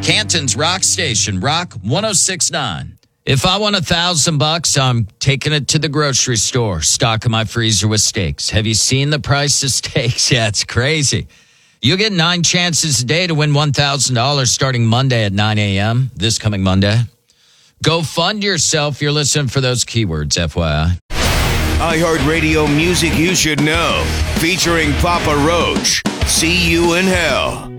Canton's Rock Station, Rock 106.9. If I want $1,000, I'm taking it to the grocery store, stocking my freezer with steaks. Have you seen the price of steaks? Yeah, it's crazy. You'll get 9 chances a day to win $1,000 starting Monday at 9 a.m. this coming Monday. Go fund yourself. You're listening for those keywords, FYI. iHeartRadio music you should know. Featuring Papa Roach. See You in Hell.